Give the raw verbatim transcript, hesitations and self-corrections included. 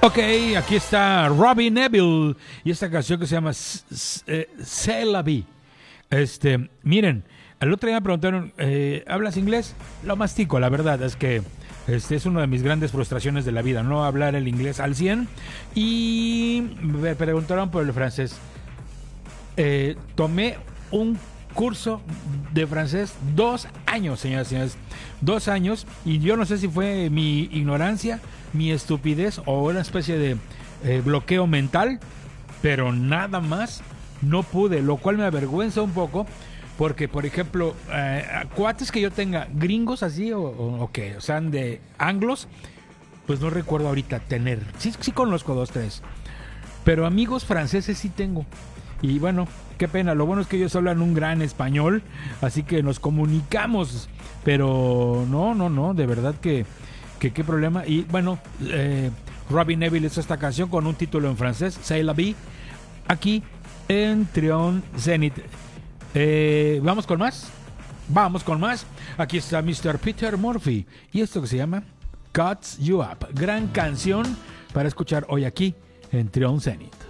Ok, aquí está Robbie Neville y esta canción que se llama C'est la vie. Este, miren, el otro día me preguntaron, eh, ¿hablas inglés? Lo mastico, la verdad es que este es una de mis grandes frustraciones de la vida, no hablar el inglés al cien. Y me preguntaron por el francés. Eh, tomé un curso de francés dos años, señoras y señores, dos años, y yo no sé si fue mi ignorancia, mi estupidez o una especie de eh, bloqueo mental, pero nada más no pude, lo cual me avergüenza un poco, porque por ejemplo, eh, cuates que yo tenga gringos así o, o, o que sean de anglos, pues no recuerdo ahorita tener, sí, sí conozco dos, tres, pero amigos franceses sí tengo. Y bueno, qué pena, lo bueno es que ellos hablan un gran español, así que nos comunicamos, pero no, no, no, de verdad que, que qué problema. Y bueno, eh, Robbie Neville hizo esta canción con un título en francés, C'est la vie, aquí en Trion Zenith. Eh, ¿Vamos con más? Vamos con más. Aquí está mister Peter Murphy y esto que se llama Cuts You Up, gran canción para escuchar hoy aquí en Trion Zenith.